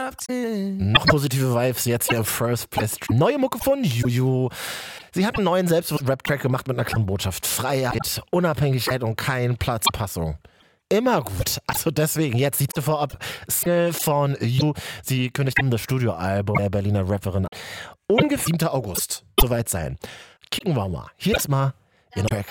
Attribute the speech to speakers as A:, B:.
A: Noch positive Vibes jetzt hier im First Place. Neue Mucke von Juju. Sie hat einen neuen Selbst-Rap-Track gemacht mit einer klaren Botschaft. Freiheit, Unabhängigkeit und kein Platzpassung. Immer gut. Also deswegen, jetzt sieht sie vorab Single von Juju. Sie kündigt das Studioalbum der Berliner Rapperin an. Ungefähr 7. August. Soweit sein. Kicken wir mal. Hier ist mal ihr Track.